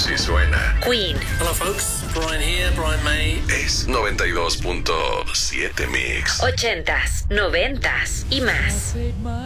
Así suena. Queen. Hello folks, Brian here, Brian May. Es 92.7 Mix. 80s, 90s y más.